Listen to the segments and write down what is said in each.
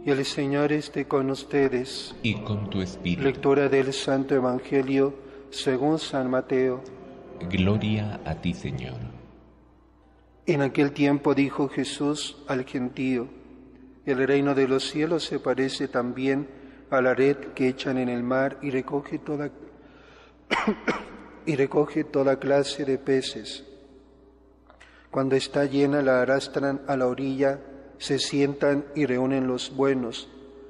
Y el Señor esté con ustedes. Y con tu espíritu. Lectura del Santo Evangelio según San Mateo. Gloria a ti, Señor. En aquel tiempo dijo Jesús al gentío: el reino de los cielos se parece también a la red que echan en el mar y recoge toda clase de peces. Cuando está llena la arrastran a la orilla, se sientan y reúnen los buenos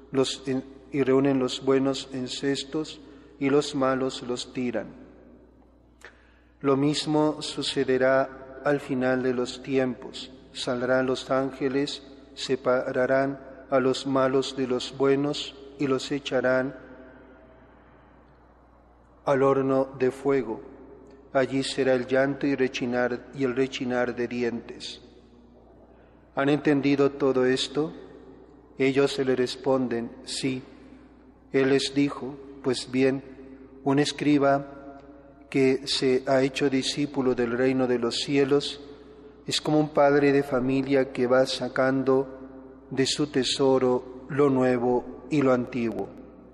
en cestos y los malos los tiran. Lo mismo sucederá al final de los tiempos. Saldrán los ángeles, separarán a los malos de los buenos y los echarán al horno de fuego. Allí será el llanto y el rechinar de dientes. ¿Han entendido todo esto? Ellos se le responden: sí. Él les dijo: pues bien, un escriba que se ha hecho discípulo del reino de los cielos es como un padre de familia que va sacando de su tesoro lo nuevo y lo antiguo.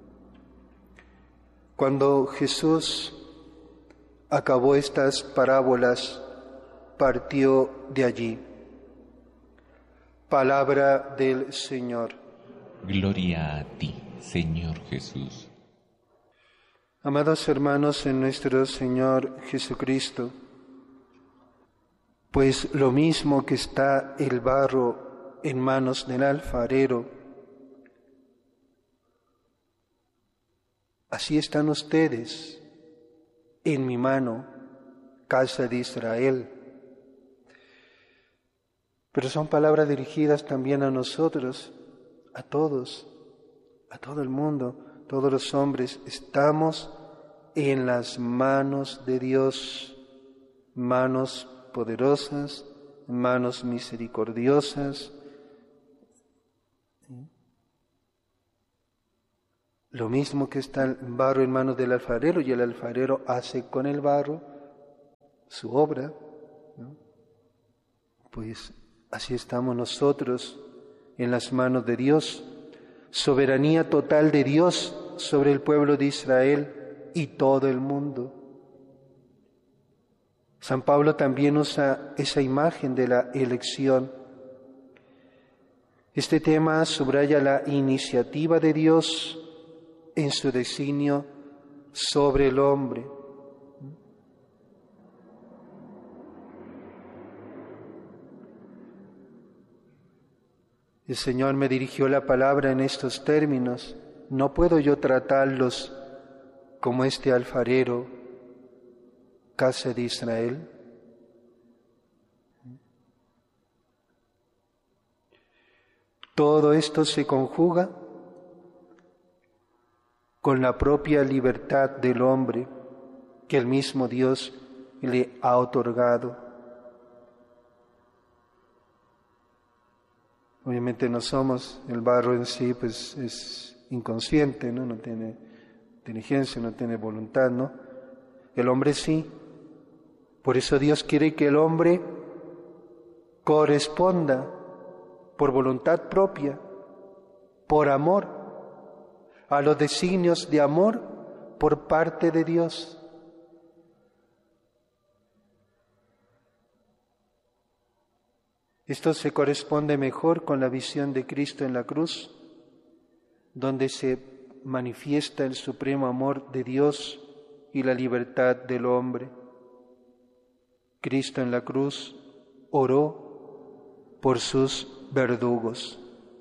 Cuando Jesús acabó estas parábolas, partió de allí. Palabra del Señor. Gloria a ti, Señor Jesús. Amados hermanos en nuestro Señor Jesucristo, pues lo mismo que está el barro en manos del alfarero, así están ustedes en mi mano, casa de Israel. Pero son palabras dirigidas también a nosotros, a todos, a todo el mundo, todos los hombres. Estamos en las manos de Dios, manos poderosas, manos misericordiosas. Lo mismo que está el barro en manos del alfarero, y el alfarero hace con el barro su obra, ¿no? Pues así estamos nosotros en las manos de Dios. Soberanía total de Dios sobre el pueblo de Israel y todo el mundo. San Pablo también usa esa imagen de la elección. Este tema subraya la iniciativa de Dios en su designio sobre el hombre. El Señor me dirigió la palabra en estos términos: no puedo yo tratarlos como este alfarero, casa de Israel. Todo esto se conjuga con la propia libertad del hombre que el mismo Dios le ha otorgado. Obviamente no somos, el barro en sí pues es inconsciente, ¿no? No tiene inteligencia, no tiene voluntad, ¿no? El hombre sí. Por eso Dios quiere que el hombre corresponda por voluntad propia, por amor, a los designios de amor por parte de Dios. Esto se corresponde mejor con la visión de Cristo en la cruz, donde se manifiesta el supremo amor de Dios y la libertad del hombre. Cristo en la cruz oró por sus verdugos.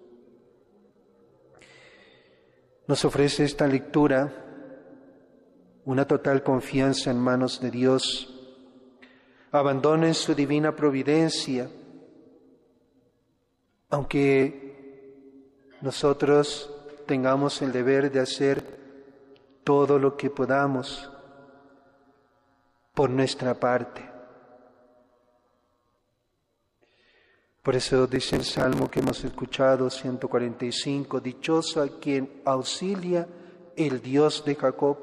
Nos ofrece esta lectura una total confianza en manos de Dios. Abandonen su divina providencia, aunque nosotros tengamos el deber de hacer todo lo que podamos por nuestra parte. Por eso dice el Salmo que hemos escuchado, 145, dichoso a quien auxilia el Dios de Jacob.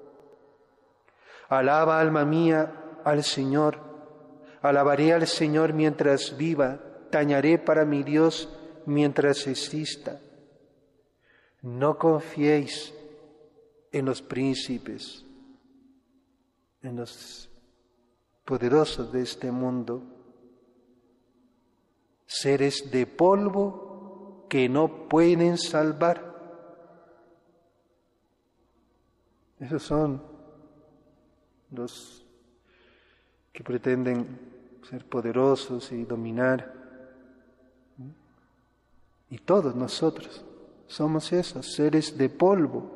Alaba, alma mía, al Señor. Alabaré al Señor mientras viva. Tañaré para mi Dios mientras exista. No confiéis en los príncipes, en los poderosos de este mundo, seres de polvo que no pueden salvar. Esos son los que pretenden ser poderosos y dominar. Y todos nosotros somos esos seres de polvo.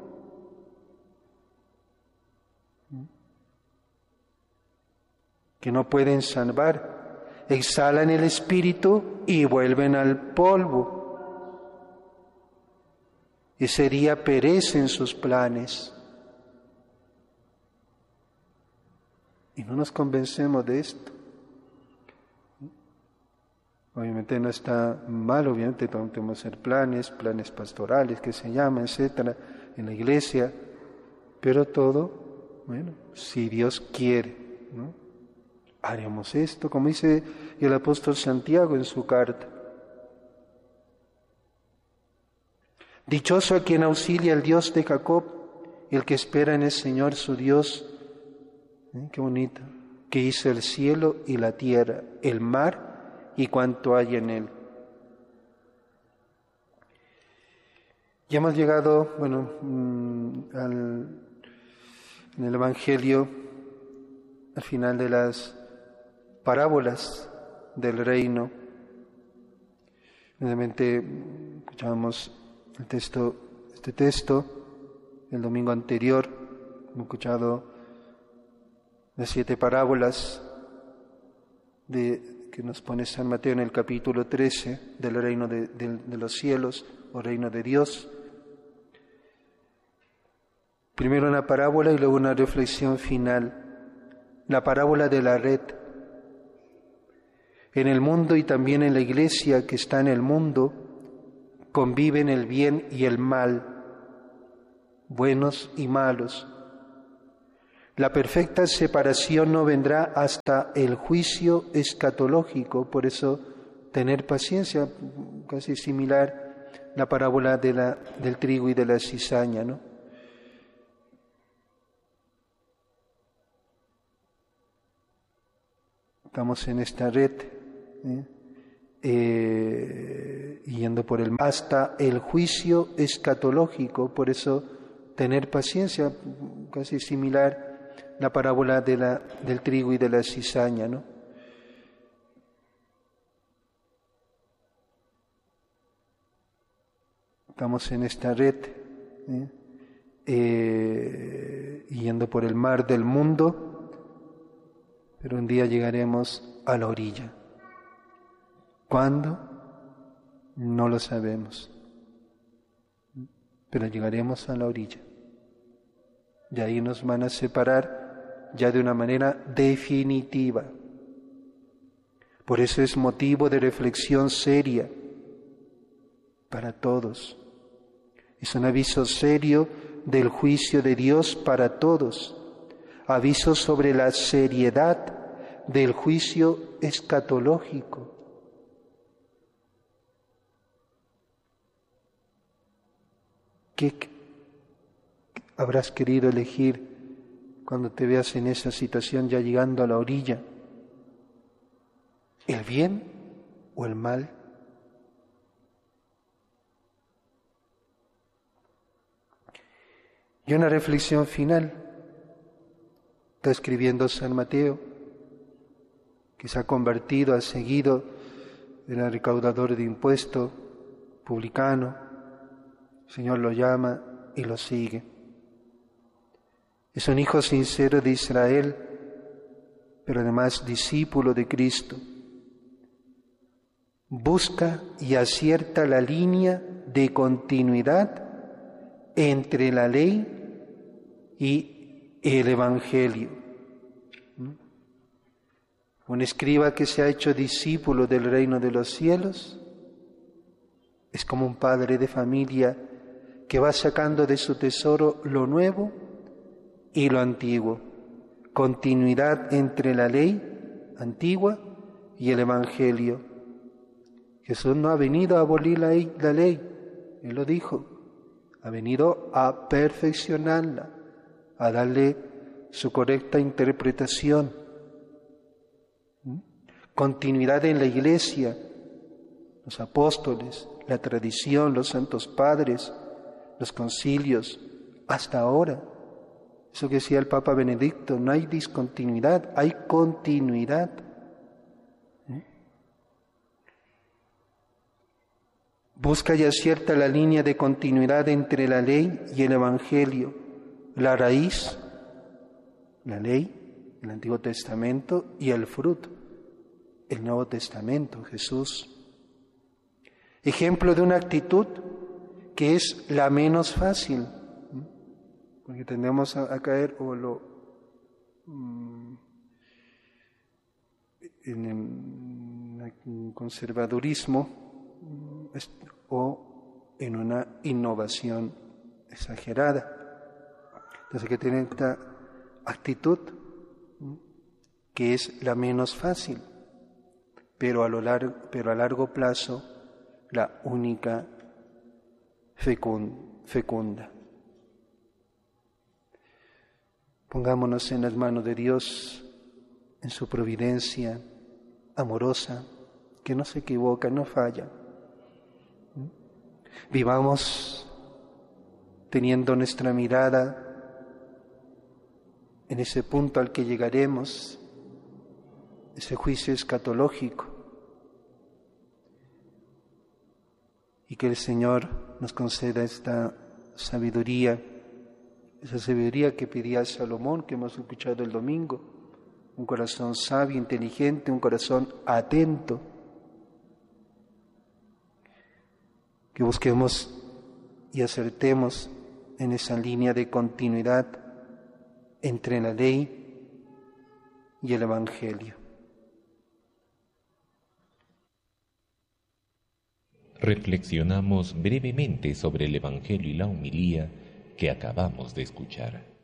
Que no pueden salvar, exhalan el espíritu y vuelven al polvo. Ese día perecen sus planes. Y no nos convencemos de esto. Obviamente no está mal, obviamente tenemos que hacer planes pastorales, que se llaman, etcétera, en la iglesia, pero todo, bueno, si Dios quiere, ¿no? Haremos esto, como dice el apóstol Santiago en su carta. Dichoso a quien auxilia el Dios de Jacob, el que espera en el Señor su Dios. Qué bonito, que hizo el cielo y la tierra, el mar y cuanto hay en él. Ya hemos llegado, en el Evangelio, al final de las parábolas del reino. Nuevamente escuchábamos este texto, el domingo anterior, hemos escuchado las 7 parábolas que nos pone San Mateo en el capítulo 13 del reino de los cielos o reino de Dios. Primero una parábola y luego una reflexión final. La parábola de la red. En el mundo y también en la iglesia que está en el mundo conviven el bien y el mal, buenos y malos. La perfecta separación no vendrá hasta el juicio escatológico, por eso tener paciencia, casi similar la parábola del trigo y de la cizaña, ¿no? Estamos en esta red, yendo por el hasta el juicio escatológico, por eso tener paciencia, casi similar la parábola del trigo y de la cizaña, ¿no? Estamos en esta red, yendo por el mar del mundo, pero un día llegaremos a la orilla. ¿Cuándo? No lo sabemos, pero llegaremos a la orilla. Y ahí nos van a separar ya de una manera definitiva. Por eso es motivo de reflexión seria para todos. Es un aviso serio del juicio de Dios para todos. Aviso sobre la seriedad del juicio escatológico. ¿Qué habrás querido elegir cuando te veas en esa situación ya llegando a la orilla? ¿El bien o el mal? Y una reflexión final. Está escribiendo San Mateo, que se ha convertido, ha seguido, era recaudador de impuestos, publicano. El Señor lo llama y lo sigue. Es un hijo sincero de Israel, pero además discípulo de Cristo. Busca y acierta la línea de continuidad entre la ley y el Evangelio. Un escriba que se ha hecho discípulo del reino de los cielos es como un padre de familia que va sacando de su tesoro lo nuevo y lo antiguo, continuidad entre la ley antigua y el Evangelio. Jesús no ha venido a abolir la ley, Él lo dijo, ha venido a perfeccionarla, a darle su correcta interpretación. Continuidad en la Iglesia, los apóstoles, la tradición, los santos padres, los concilios, hasta ahora. Eso que decía el Papa Benedicto, no hay discontinuidad, hay continuidad. Busca y acierta la línea de continuidad entre la ley y el Evangelio. La raíz, la ley, el Antiguo Testamento, y el fruto, el Nuevo Testamento, Jesús. Ejemplo de una actitud que es la menos fácil, porque tendemos a caer en el conservadurismo o en una innovación exagerada. Entonces hay que tener esta actitud que es la menos fácil, pero a largo plazo la única fecunda. Pongámonos en las manos de Dios, en su providencia amorosa, que no se equivoca, no falla. Vivamos teniendo nuestra mirada en ese punto al que llegaremos, ese juicio escatológico, y que el Señor nos conceda esta sabiduría, esa sabiduría que pedía Salomón, que hemos escuchado el domingo, un corazón sabio, inteligente, un corazón atento, que busquemos y acertemos en esa línea de continuidad entre la ley y el Evangelio. Reflexionamos brevemente sobre el Evangelio y la homilía que acabamos de escuchar.